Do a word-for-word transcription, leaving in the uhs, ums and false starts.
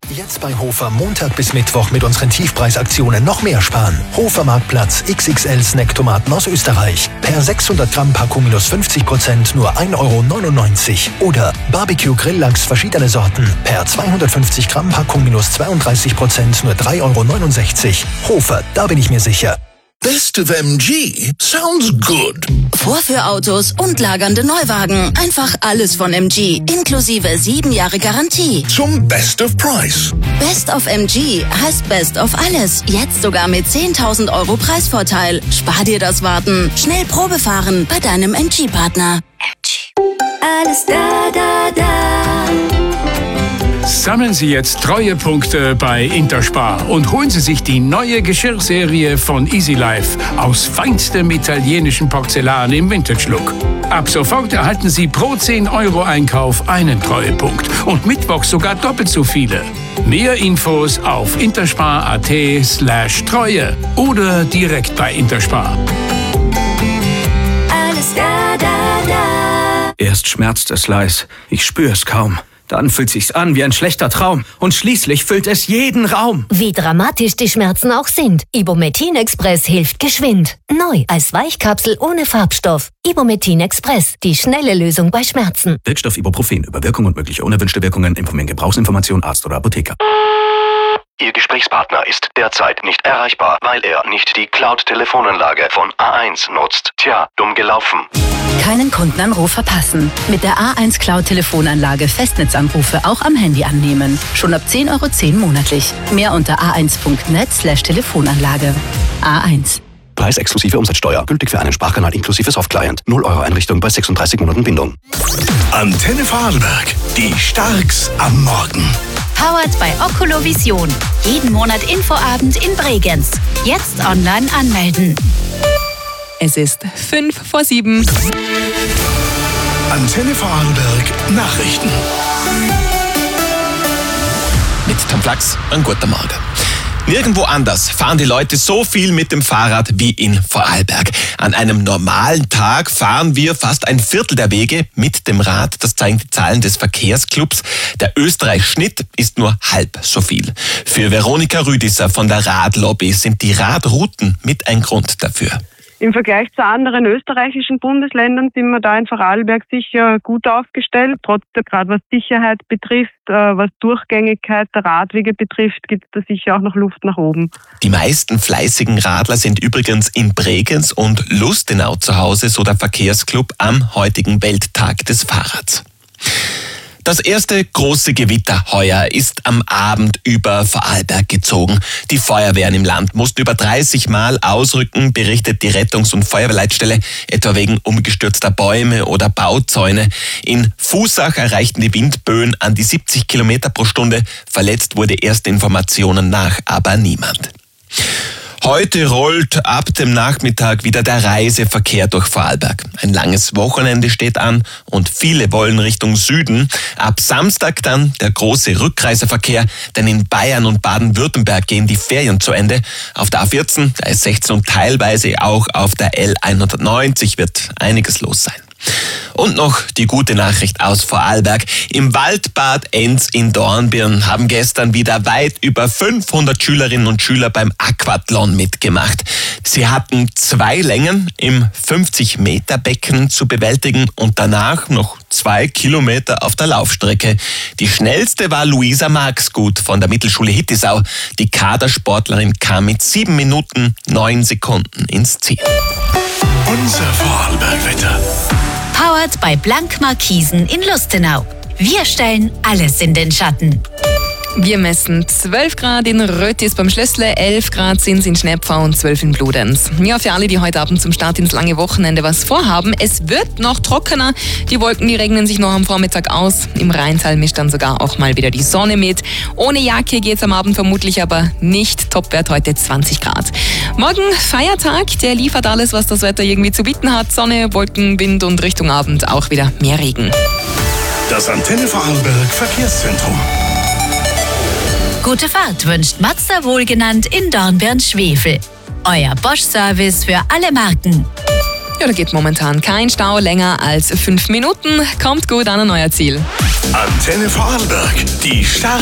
Jetzt bei Hofer Montag bis Mittwoch mit unseren Tiefpreisaktionen noch mehr sparen. Hofer Marktplatz X X L Snacktomaten aus Österreich. Per sechshundert Gramm Packung minus fünfzig Prozent nur ein Euro neunundneunzig. Oder Barbecue Grilllachs verschiedene Sorten. Per zweihundertfünfzig Gramm Packung minus zweiunddreißig Prozent nur drei Euro neunundsechzig. Hofer, da bin ich mir sicher. Best of M G sounds good. Vorführautos und lagernde Neuwagen. Einfach alles von M G. Inklusive sieben Jahre Garantie. Zum Best of Price. Best of M G heißt Best of alles. Jetzt sogar mit zehntausend Euro Preisvorteil. Spar dir das Warten. Schnell Probe fahren bei deinem M G-Partner. M G. Alles da, da, da. Sammeln Sie jetzt Treuepunkte bei Interspar und holen Sie sich die neue Geschirrserie von Easy Life aus feinstem italienischen Porzellan im Vintage-Look. Ab sofort erhalten Sie pro zehn Euro Einkauf einen Treuepunkt und mittwochs sogar doppelt so viele. Mehr Infos auf interspar.at slash Treue oder direkt bei Interspar. Alles da, da, da. Erst schmerzt es leis, ich spüre es kaum. Dann fühlt sich's an wie ein schlechter Traum und schließlich füllt es jeden Raum. Wie dramatisch die Schmerzen auch sind, Ibumetin Express hilft geschwind. Neu als Weichkapsel ohne Farbstoff. Ibumetin Express, die schnelle Lösung bei Schmerzen. Wirkstoff Ibuprofen, über Wirkung und mögliche unerwünschte Wirkungen informieren Gebrauchsinformation Arzt oder Apotheker. Ihr Gesprächspartner ist derzeit nicht erreichbar, weil er nicht die Cloud-Telefonanlage von A eins nutzt. Tja, dumm gelaufen. Keinen Kundenanruf verpassen. Mit der A eins Cloud-Telefonanlage Festnetzanrufe auch am Handy annehmen. Schon ab zehn Euro zehn monatlich. Mehr unter a eins punkt net slash Telefonanlage. A eins. Preis exklusive Umsatzsteuer. Gültig für einen Sprachkanal inklusive Softclient. null Euro Einrichtung bei sechsunddreißig Monaten Bindung. Antenne Vorarlberg. Die Starks am Morgen. Powered bei Oculovision. Jeden Monat Infoabend in Bregenz. Jetzt online anmelden. Es ist fünf vor sieben. Antenne Vorarlberg Nachrichten. Mit Tom Flachs, ein guter Morgen. Nirgendwo anders fahren die Leute so viel mit dem Fahrrad wie in Vorarlberg. An einem normalen Tag fahren wir fast ein Viertel der Wege mit dem Rad. Das zeigen die Zahlen des Verkehrsclubs. Der Österreich-Schnitt ist nur halb so viel. Für Veronika Rüdisser von der Radlobby sind die Radrouten mit ein Grund dafür. Im Vergleich zu anderen österreichischen Bundesländern sind wir da in Vorarlberg sicher gut aufgestellt. Trotzdem, gerade was Sicherheit betrifft, was Durchgängigkeit der Radwege betrifft, gibt es da sicher auch noch Luft nach oben. Die meisten fleißigen Radler sind übrigens in Bregenz und Lustenau zu Hause, so der Verkehrsclub am heutigen Welttag des Fahrrads. Das erste große Gewitter heuer ist am Abend über Vorarlberg gezogen. Die Feuerwehren im Land mussten über dreißig Mal ausrücken, berichtet die Rettungs- und Feuerwehrleitstelle, etwa wegen umgestürzter Bäume oder Bauzäune. In Fußach erreichten die Windböen an die siebzig Kilometer pro Stunde. Verletzt wurde erste Informationen nach, aber niemand. Heute rollt ab dem Nachmittag wieder der Reiseverkehr durch Vorarlberg. Ein langes Wochenende steht an und viele wollen Richtung Süden. Ab Samstag dann der große Rückreiseverkehr, denn in Bayern und Baden-Württemberg gehen die Ferien zu Ende. Auf der A vierzehn, der S sechzehn und teilweise auch auf der L hundertneunzig wird einiges los sein. Und noch die gute Nachricht aus Vorarlberg. Im Waldbad Enz in Dornbirn haben gestern wieder weit über fünfhundert Schülerinnen und Schüler beim Aquathlon mitgemacht. Sie hatten zwei Längen im fünfzig Meter Becken zu bewältigen und danach noch zwei Kilometer auf der Laufstrecke. Die schnellste war Luisa Marxgut von der Mittelschule Hittisau. Die Kadersportlerin kam mit sieben Minuten neun Sekunden ins Ziel. Unser Vorarlberg-Wetter. Powered bei Blank Markisen in Lustenau. Wir stellen alles in den Schatten. Wir messen zwölf Grad in Rötis beim Schlössle, elf Grad sind es in Schnepfau und zwölf in Bludenz. Ja, für alle, die heute Abend zum Start ins lange Wochenende was vorhaben, es wird noch trockener. Die Wolken, die regnen sich noch am Vormittag aus. Im Rheintal mischt dann sogar auch mal wieder die Sonne mit. Ohne Jacke geht's am Abend vermutlich aber nicht. Topwert heute zwanzig Grad. Morgen Feiertag, der liefert alles, was das Wetter irgendwie zu bieten hat. Sonne, Wolken, Wind und Richtung Abend auch wieder mehr Regen. Das Antenne Vorarlberg Verkehrszentrum. Gute Fahrt wünscht Mazda wohlgenannt in Dornbirn-Schwefel. Euer Bosch-Service für alle Marken. Ja, da geht momentan kein Stau länger als fünf Minuten. Kommt gut an euer Ziel. Antenne Vorarlberg, die Starks.